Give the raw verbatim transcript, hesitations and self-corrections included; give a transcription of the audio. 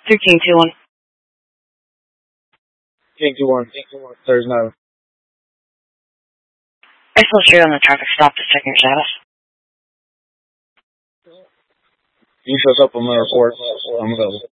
Through King two one. King two one. There's no. I still straight on the traffic stop to check your status. You show supplemental report. I'm available.